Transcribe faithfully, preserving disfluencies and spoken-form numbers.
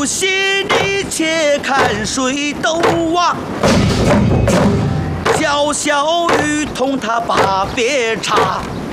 信你且看水斗啊，叫小雨同他把别查。